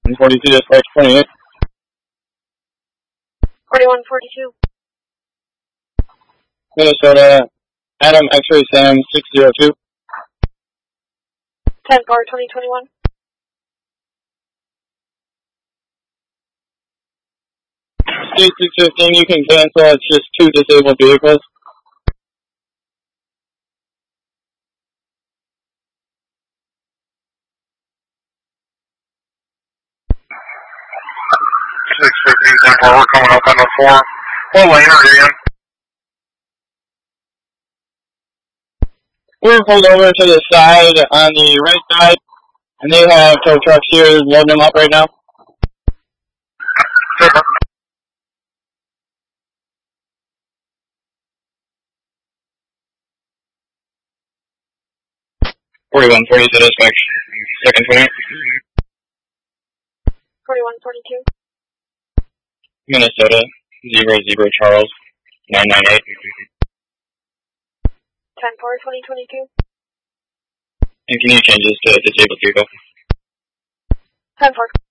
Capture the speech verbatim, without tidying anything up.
forty-two, dispatch twenty-eight. forty-one forty-two. Minnesota, Adam X-ray Sam six zero two. ten four twenty twenty-one. State six fifteen, you can cancel, it's just two disabled vehicles. six fifteen, ten four, we're coming up on the four. What lane are you in? We're pulled over to the side on the right side, and they have tow trucks here loading them up right now. Super. forty-one forty-two, dispatch second twenty. forty-one forty-two. Minnesota, zero zero Charles, nine nine eight. ten four twenty twenty-two. And can you change this to disabled vehicle? ten four.